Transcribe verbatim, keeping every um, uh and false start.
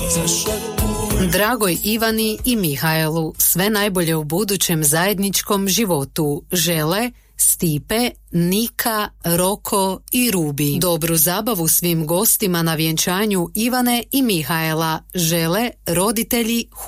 Dragoj Ivani i Mihajlu sve najbolje u budućem zajedničkom životu žele Stipe, Nika, Roko i Rubi. Dobru zabavu svim gostima na vjenčanju Ivane i Mihajla žele roditelji